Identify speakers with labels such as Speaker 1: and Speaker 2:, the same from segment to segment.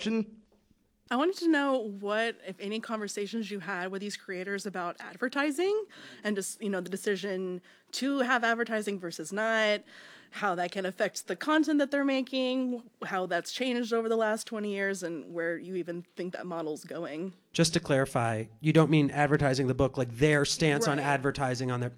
Speaker 1: question?
Speaker 2: I wanted to know what, if any, conversations you had with these creators about advertising and just, the decision to have advertising versus not, how that can affect the content that they're making, how that's changed over the last 20 years, and where you even think that model's going.
Speaker 3: Just to clarify, you don't mean advertising the book, like their stance on advertising on their...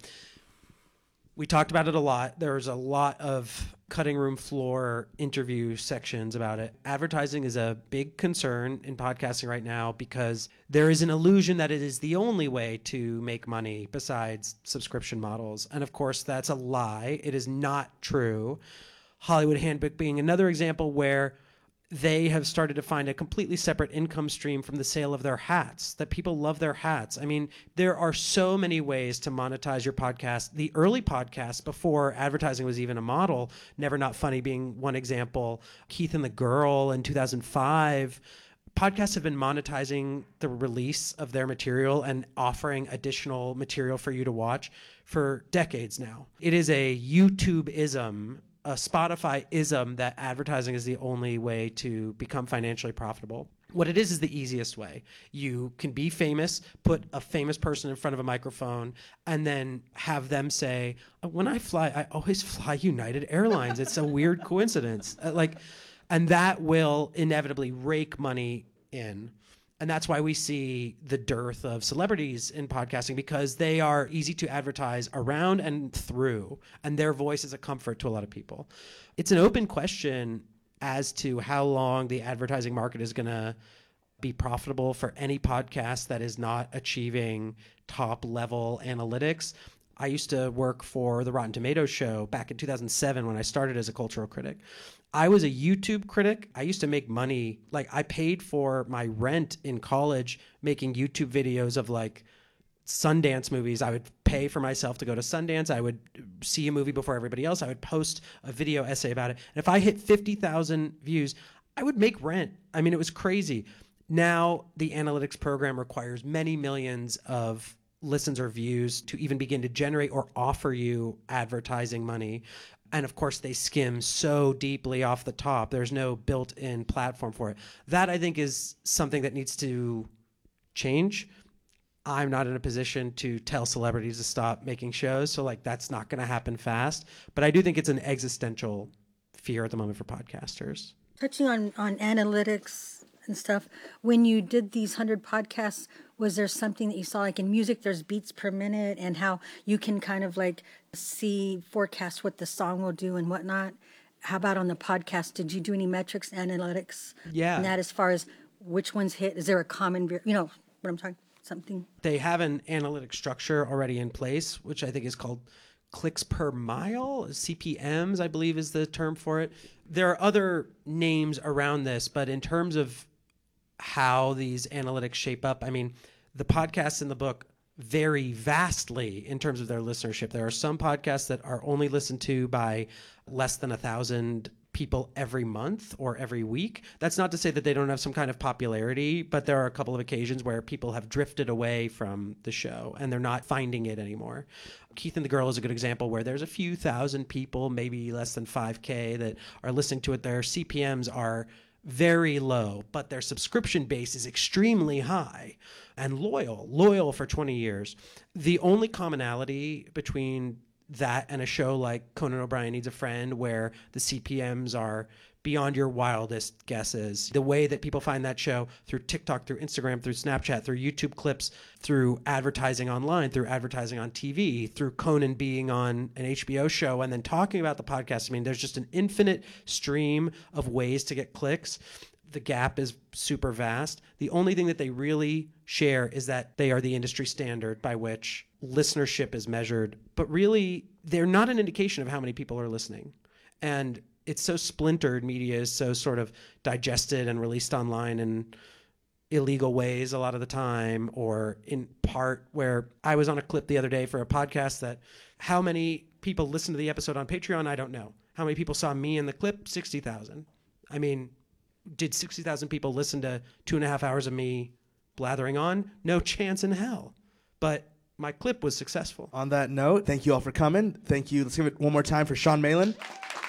Speaker 3: We talked about it a lot. There's a lot of cutting room floor interview sections about it. Advertising is a big concern in podcasting right now because there is an illusion that it is the only way to make money besides subscription models. And of course, that's a lie. It is not true. Hollywood Handbook being another example where they have started to find a completely separate income stream from the sale of their hats, that people love their hats. I mean, there are so many ways to monetize your podcast. The early podcasts, before advertising was even a model, Never Not Funny being one example, Keith and the Girl in 2005, podcasts have been monetizing the release of their material and offering additional material for you to watch for decades now. It is a YouTube-ism, a Spotify-ism that advertising is the only way to become financially profitable. What it is the easiest way. You can be famous, put a famous person in front of a microphone, and then have them say, when I fly, I always fly United Airlines. It's a weird coincidence. And that will inevitably rake money in. And that's why we see the dearth of celebrities in podcasting, because they are easy to advertise around and through, and their voice is a comfort to a lot of people. It's an open question as to how long the advertising market is going to be profitable for any podcast that is not achieving top-level analytics. I used to work for the Rotten Tomatoes show back in 2007 when I started as a cultural critic. I was a YouTube critic. I used to make money. I paid for my rent in college making YouTube videos of Sundance movies. I would pay for myself to go to Sundance. I would see a movie before everybody else. I would post a video essay about it. And if I hit 50,000 views, I would make rent. I mean, it was crazy. Now the analytics program requires many millions of listens or views to even begin to generate or offer you advertising money. And of course, they skim so deeply off the top. There's no built-in platform for it. That, I think, is something that needs to change. I'm not in a position to tell celebrities to stop making shows, so that's not going to happen fast. But I do think it's an existential fear at the moment for podcasters.
Speaker 4: Touching on analytics and stuff, when you did these 100 podcasts, was there something that you saw, in music, there's beats per minute and how you can kind of forecast what the song will do and whatnot? How about on the podcast? Did you do any metrics, analytics?
Speaker 3: Yeah.
Speaker 4: And that as far as which ones hit? Is there a common, what I'm talking, something?
Speaker 3: They have an analytic structure already in place, which I think is called clicks per mile, CPMs, I believe is the term for it. There are other names around this, but in terms of how these analytics shape up, I mean, the podcasts in the book vary vastly in terms of their listenership. There are some podcasts that are only listened to by less than 1,000 people every month or every week. That's not to say that they don't have some kind of popularity, but there are a couple of occasions where people have drifted away from the show and they're not finding it anymore. Keith and the Girl is a good example where there's a few thousand people, maybe less than 5K, that are listening to it. Their CPMs are very low, but their subscription base is extremely high and loyal for 20 years. The only commonality between that and a show like Conan O'Brien Needs a Friend, where the CPMs are beyond your wildest guesses, the way that people find that show through TikTok, through Instagram, through Snapchat, through YouTube clips, through advertising online, through advertising on TV, through Conan being on an HBO show and then talking about the podcast. I mean, there's just an infinite stream of ways to get clicks. The gap is super vast. The only thing that they really share is that they are the industry standard by which listenership is measured, but really they're not an indication of how many people are listening. And it's so splintered. Media is so sort of digested and released online in illegal ways a lot of the time, or in part where I was on a clip the other day for a podcast that how many people listened to the episode on Patreon, I don't know. How many people saw me in the clip? 60,000. I mean, did 60,000 people listen to 2.5 hours of me blathering on? No chance in hell. But my clip was successful.
Speaker 1: On that note, thank you all for coming. Thank you. Let's give it one more time for Sean Malin.